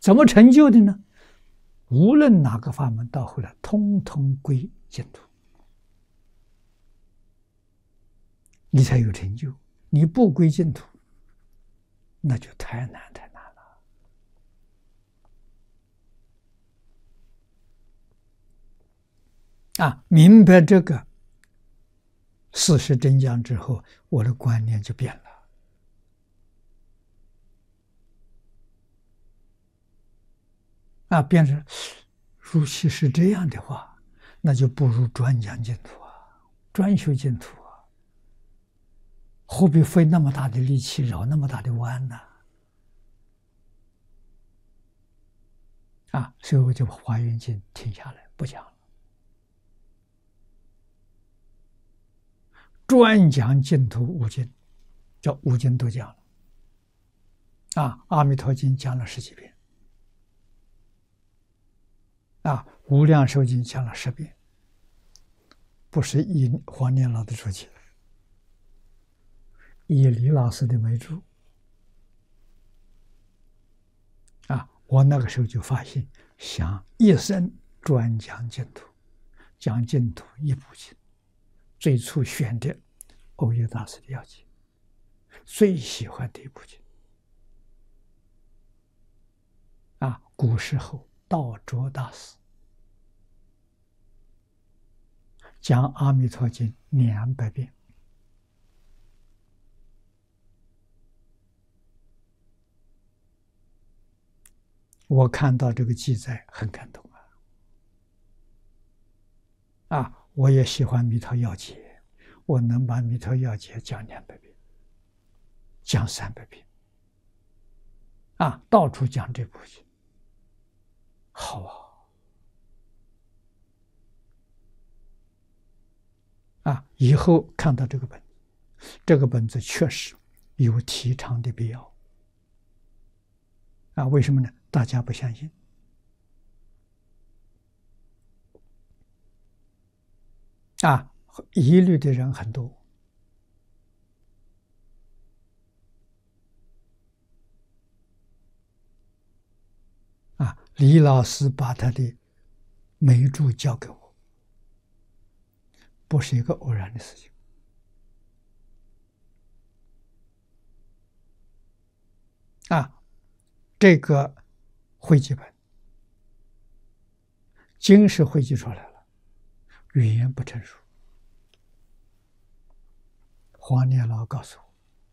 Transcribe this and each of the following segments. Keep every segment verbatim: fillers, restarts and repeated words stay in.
怎么成就的呢？无论哪个法门，到后来通通归净土，你才有成就。你不归净土，那就太难太难了。啊，明白这个事实真相之后，我的观念就变了。啊，变成如其是这样的话，那就不如专讲净土啊，专修净土啊，何必费那么大的力气绕那么大的弯呢？啊，所以我就把《华严经》停下来不讲了，专讲净土五经，叫五经都讲了。啊，《阿弥陀经》讲了十几遍。啊，无量寿经讲了十遍，不是以黄念老的注解，以李老师的为注。啊，我那个时候就发现，想一生专讲净土，讲净土一部经，最初选的欧耶大师的要解，最喜欢的一部经。啊，古时候道卓大师讲《阿弥陀经》两百遍，我看到这个记载很感动啊！啊，我也喜欢《弥陀要解》，我能把《弥陀要解》讲两百遍，讲三百遍，啊，到处讲这部经，好啊！啊，以后看到这个本子，这个本子确实有提倡的必要。啊，为什么呢？大家不相信。啊，疑虑的人很多。啊，李老师把他的眉注交给我。不是一个偶然的事情。啊，这个汇集本，经是汇集出来了，语言不成熟。黄念老告诉我，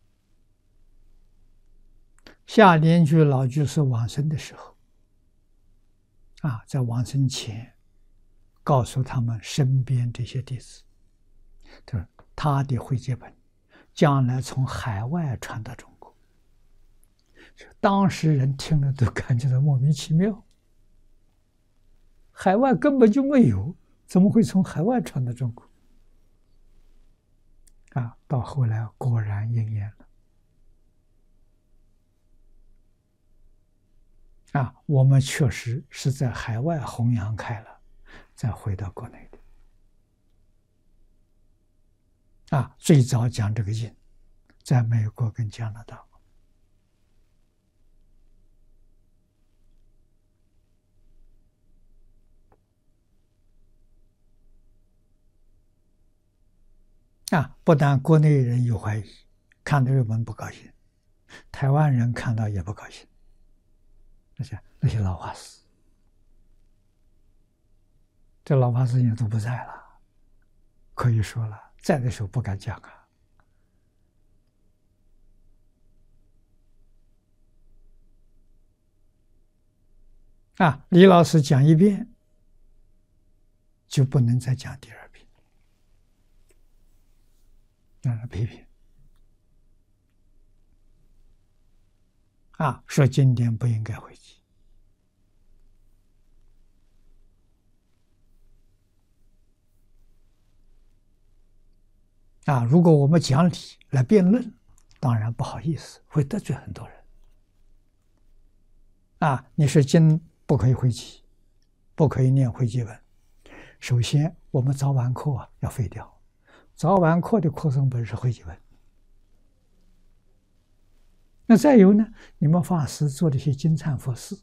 夏莲居老居士往生的时候，啊，在往生前，告诉他们身边这些弟子，就是他的汇集本将来从海外传到中国，当时人听了都感觉到莫名其妙，海外根本就没有，怎么会从海外传到中国？啊，到后来果然应验了。啊，我们确实是在海外弘扬开了，再回到国内的。啊，最早讲这个经，在美国跟加拿大。啊，不但国内人有怀疑，看到日本不高兴，台湾人看到也不高兴。那些那些老法师，这老法师也都不在了，可以说了，在的时候不敢讲啊。啊，李老师讲一遍，就不能再讲第二遍，让人批评。啊，说经典不应该汇集。啊，如果我们讲理来辩论，当然不好意思，会得罪很多人。啊，你说经不可以汇集，不可以念汇集本。首先，我们早晚课啊要废掉，早晚课的课程本是汇集本。那再有呢，你们法师做这些经忏佛事，